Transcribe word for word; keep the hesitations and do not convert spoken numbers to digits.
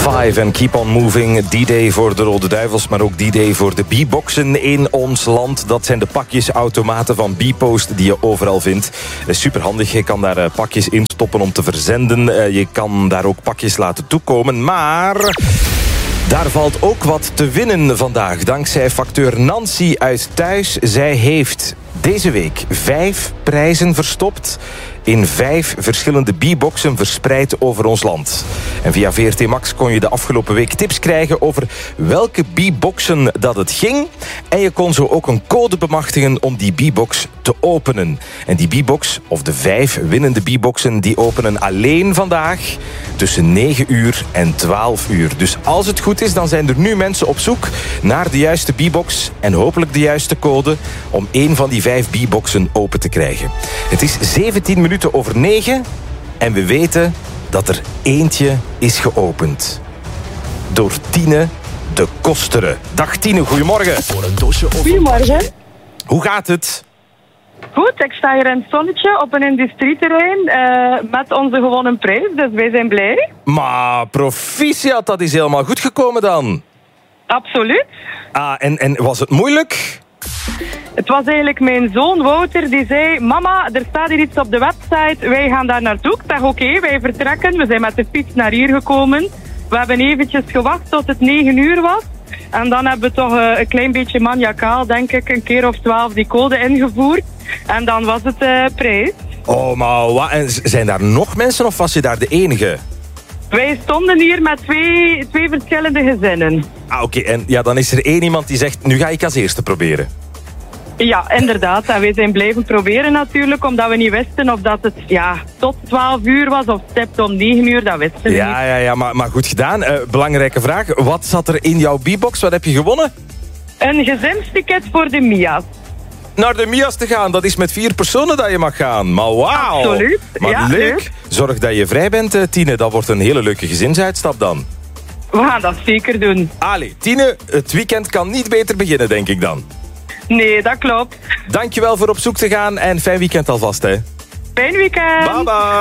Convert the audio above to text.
Five en Keep on Moving. D-Day voor de Rode Duivels, maar ook D-Day voor de B-boxen in ons land. Dat zijn de pakjesautomaten van B-Post die je overal vindt. Superhandig, je kan daar pakjes in stoppen om te verzenden. Je kan daar ook pakjes laten toekomen, maar daar valt ook wat te winnen vandaag. Dankzij facteur Nancy uit Thuis. Zij heeft deze week vijf prijzen verstopt in vijf verschillende B-boxen verspreid over ons land. En via V R T Max kon je de afgelopen week tips krijgen over welke B-boxen dat het ging. En je kon zo ook een code bemachtigen om die B-box te openen. En die B-box, of de vijf winnende B-boxen, die openen alleen vandaag tussen negen uur en twaalf uur. Dus als het goed is, dan zijn er nu mensen op zoek naar de juiste B-box en hopelijk de juiste code om één van die vijf B-boxen open te krijgen. Het is zeventien minuten over negen en we weten dat er eentje is geopend. Door Tine de Kostere. Dag Tine, goedemorgen. Voor een dosje over... Goedemorgen. Hoe gaat het? Goed, ik sta hier in het zonnetje op een industrieterrein uh, met onze gewonnen prijs, dus wij zijn blij. Maar proficiat, dat is helemaal goed gekomen dan. Absoluut. Ah, en, en was het moeilijk? Het was eigenlijk mijn zoon Wouter die zei: mama, er staat hier iets op de website, wij gaan daar naartoe. Ik zeg oké, okay, wij vertrekken. We zijn met de fiets naar hier gekomen. We hebben eventjes gewacht tot het negen uur was. En dan hebben we toch uh, een klein beetje maniacaal, denk ik, een keer of twaalf die code ingevoerd. En dan was het uh, prijs. Oh, maar wat? En zijn daar nog mensen of was je daar de enige? Wij stonden hier met twee, twee verschillende gezinnen. Ah, oké. Okay. En ja, dan is er één iemand die zegt, nu ga ik als eerste proberen. Ja, inderdaad. En wij zijn blijven proberen natuurlijk, omdat we niet wisten of dat het ja, tot twaalf uur was of stipt om negen uur, dat wisten we ja, niet. Ja, ja, maar, maar goed gedaan. Uh, belangrijke vraag. Wat zat er in jouw B-box? Wat heb je gewonnen? Een gezinsticket voor de Mia's. Naar de Mia's te gaan, dat is met vier personen dat je mag gaan. Maar wauw. Absoluut. Maar ja, leuk. leuk. Zorg dat je vrij bent, Tine. Dat wordt een hele leuke gezinsuitstap dan. We gaan dat zeker doen. Allee, Tine, het weekend kan niet beter beginnen, denk ik dan. Nee, dat klopt. Dankjewel voor op zoek te gaan en fijn weekend alvast, hè. Fijn weekend. Bye bye.